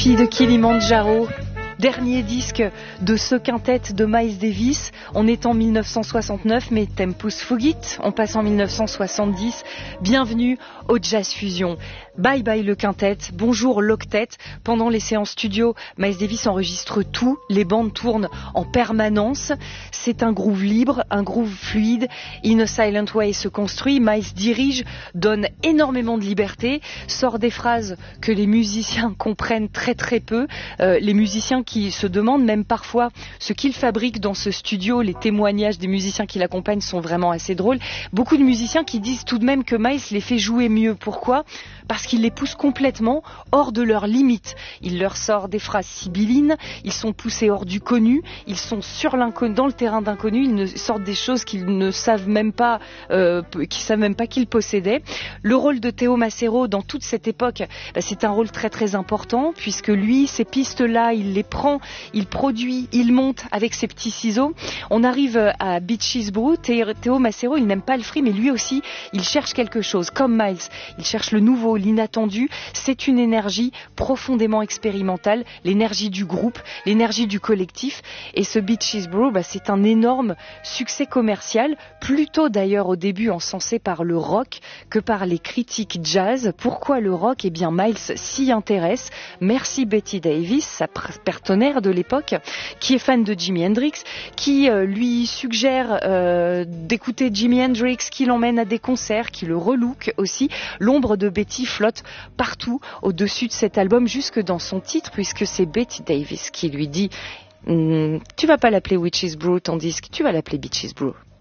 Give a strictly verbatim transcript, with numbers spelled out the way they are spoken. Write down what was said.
Fille de Kilimandjaro, dernier disque de ce quintet de Miles Davis. On est en mille neuf cent soixante-neuf, mais Tempus Fugit, on passe en mille neuf cent soixante-dix. Bienvenue au Jazz Fusion. Bye bye le quintet, bonjour l'octet. Pendant les séances studio, Miles Davis enregistre tout, les bandes tournent en permanence. C'est un groove libre, un groove fluide. In a Silent Way se construit, Miles dirige, donne énormément de liberté, sort des phrases que les musiciens comprennent très très peu. Euh, les musiciens qui se demandent même parfois ce qu'il fabrique dans ce studio. Les témoignages des musiciens qui l'accompagnent sont vraiment assez drôles. Beaucoup de musiciens qui disent tout de même que Miles les fait jouer mieux. Pourquoi ? Parce qu'il les pousse complètement hors de leurs limites. Il leur sort des phrases sibyllines, ils sont poussés hors du connu, ils sont sur l'inconnu, dans le terrain d'inconnu, ils ne sortent des choses qu'ils ne savent même pas, euh, qu'ils savent même pas qu'ils possédaient. Le rôle de Théo Macero dans toute cette époque, bah, c'est un rôle très très important puisque lui, ces pistes-là, il les prend, il produit, il monte avec ses petits ciseaux. On arrive à Beaches Brew. Théo Macero, il n'aime pas le free, mais lui aussi, il cherche quelque chose. Comme Miles, il cherche le nouveau, l'inattendu. C'est une énergie profondément expérimentale, l'énergie du groupe, l'énergie du collectif. Et ce Beaches Brew, bah, c'est un énorme succès commercial, plutôt d'ailleurs au début encensé par le rock que par les critiques jazz. Pourquoi le rock ? Eh bien, Miles s'y intéresse. Merci Betty Davis, sa partenaire de l'époque, qui est fan de Jimi Hendrix, qui euh, lui suggère euh, d'écouter Jimi Hendrix, qui l'emmène à des concerts, qui le relook aussi. L'ombre de Betty flotte partout au-dessus de cet album, jusque dans son titre, puisque c'est Betty Davis qui lui dit mm, tu vas pas l'appeler Witch's Brew ton disque, tu vas l'appeler Beaches Brew.